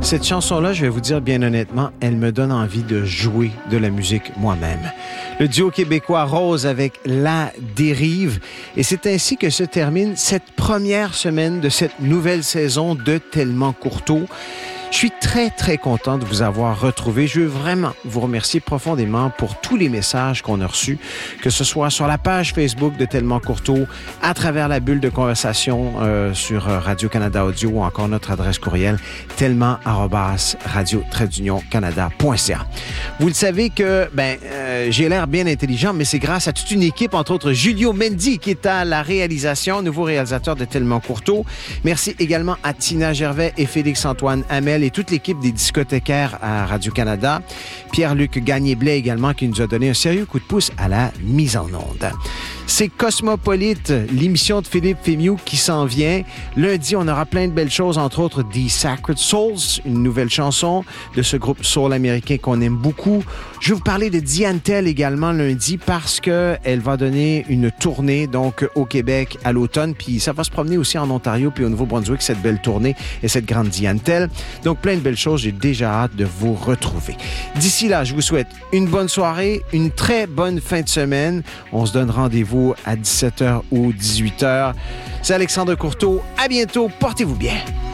Cette chanson-là, je vais vous dire bien honnêtement, elle me donne envie de jouer de la musique moi-même. Le duo québécois Rose avec La Dérive. Et c'est ainsi que se termine cette première semaine de cette nouvelle saison de Tellement Courteau. Je suis très, très content de vous avoir retrouvé. Je veux vraiment vous remercier profondément pour tous les messages qu'on a reçus, que ce soit sur la page Facebook de Tellement Courteau, à travers la bulle de conversation sur Radio-Canada Audio ou encore notre adresse courriel tellement@radio-canada.ca. Vous le savez que j'ai l'air bien intelligent, mais c'est grâce à toute une équipe, entre autres Julio Mendy qui est à la réalisation, nouveau réalisateur de Tellement Courteau. Merci également à Tina Gervais et Félix-Antoine Hamel et toute l'équipe des discothécaires à Radio-Canada. Pierre-Luc Gagné-Blais également qui nous a donné un sérieux coup de pouce à la mise en onde. C'est Cosmopolite, l'émission de Philippe Fémieux qui s'en vient. Lundi, on aura plein de belles choses, entre autres The Sacred Souls, une nouvelle chanson de ce groupe soul américain qu'on aime beaucoup. Je vais vous parler de Diane Tell également lundi parce qu'elle va donner une tournée donc au Québec à l'automne, puis ça va se promener aussi en Ontario puis au Nouveau-Brunswick, cette belle tournée et cette grande Diane Tell. Donc plein de belles choses, j'ai déjà hâte de vous retrouver. D'ici là, je vous souhaite une bonne soirée, une très bonne fin de semaine. On se donne rendez-vous à 17h ou 18h. C'est Alexandre Courteau. À bientôt. Portez-vous bien.